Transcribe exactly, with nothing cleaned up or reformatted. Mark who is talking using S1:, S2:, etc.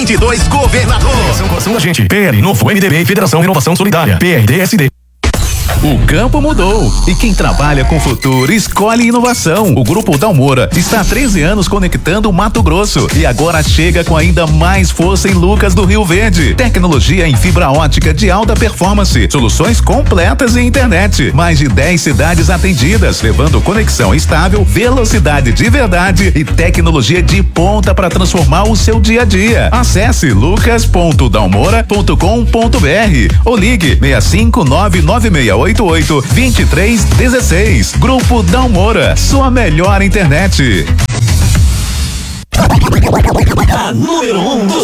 S1: vinte e dois, governador.
S2: Federação Coração da Gente, P L, Novo M D B, Federação Inovação Solidária, P R D S D.
S3: O campo mudou e quem trabalha com futuro escolhe inovação. O Grupo Dalmora está há treze anos conectando o Mato Grosso e agora chega com ainda mais força em Lucas do Rio Verde. Tecnologia em fibra ótica de alta performance, soluções completas em internet, mais de dez cidades atendidas, levando conexão estável, velocidade de verdade e tecnologia de ponta para transformar o seu dia a dia. Acesse lucas ponto dalmora ponto com ponto br ou ligue seis cinco nove nove seis oito oito, dois três um seis. Grupo Dalmora, sua melhor internet.
S1: A número um do